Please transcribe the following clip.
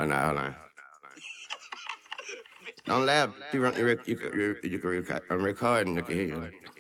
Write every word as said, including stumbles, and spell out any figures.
Oh, no, hold on. Don't laugh. You, run, you, rec- you, can- you, you can record. I'm recording. You can hear you.